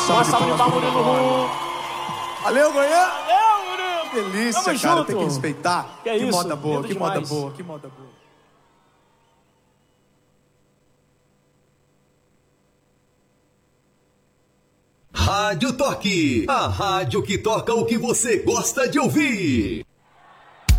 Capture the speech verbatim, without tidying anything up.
salva de palmas pro Murilo Rum. Valeu, Goiânia! Valeu, Murilo! Delícia, Tamo cara, junto. tem que respeitar. Que é que isso, moda boa, lindo que demais. moda boa, que moda boa. Rádio Toque, a rádio que toca o que você gosta de ouvir.